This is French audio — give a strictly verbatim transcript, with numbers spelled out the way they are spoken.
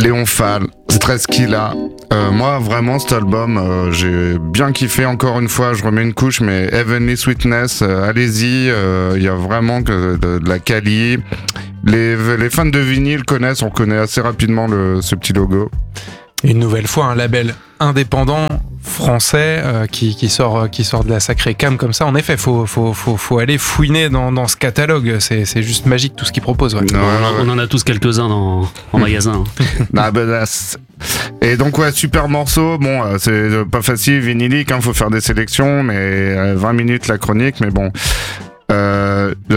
Léon Fall, Stresskilla. Euh, moi, vraiment, cet album, euh, j'ai bien kiffé. Encore une fois, je remets une couche, mais Heavenly Sweetness, euh, allez-y, il euh, y a vraiment que de, de la quali. Les, les fans de vinyle connaissent, on connaît assez rapidement le, ce petit logo. Une nouvelle fois, un label indépendant français euh, qui, qui, sort, qui sort de la sacrée cam comme ça. En effet, il faut, faut, faut, faut aller fouiner dans, dans ce catalogue. C'est, c'est juste magique tout ce qu'ils proposent. Ouais. Ouais, on, on en a tous quelques-uns dans, en magasin. Nah, bah, et donc, ouais, super morceau. Bon, euh, c'est pas facile, vinylique, hein, faut faire des sélections, mais euh, vingt minutes la chronique, mais bon. Euh,